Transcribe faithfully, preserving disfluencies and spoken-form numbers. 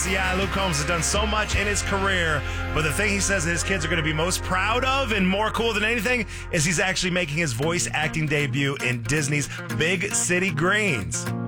Yeah, Luke Combs has done so much in his career, but the thing he says that his kids are going to be most proud of and more cool than anything is he's actually making his voice acting debut in Disney's Big City Greens.